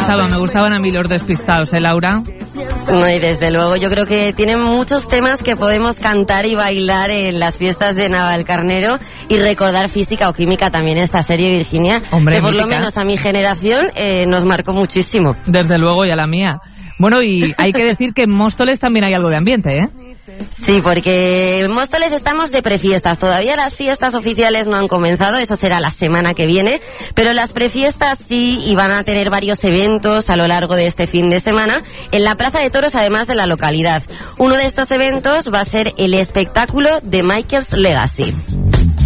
gustaban a mí los despistados, Laura. No, y desde luego yo creo que tienen muchos temas que podemos cantar y bailar en las fiestas de Navalcarnero y recordar Física o Química también esta serie, Virginia. Hombre, que por mítica. Lo menos a mi generación nos marcó muchísimo. Desde luego, y a la mía. Bueno, y hay que decir que en Móstoles también hay algo de ambiente, ¿eh? Sí, porque en Móstoles estamos de prefiestas. Todavía las fiestas oficiales no han comenzado, eso será la semana que viene, pero las prefiestas sí, y van a tener varios eventos a lo largo de este fin de semana en la Plaza de Toros, además de la localidad. Uno de estos eventos va a ser el espectáculo de Michael's Legacy.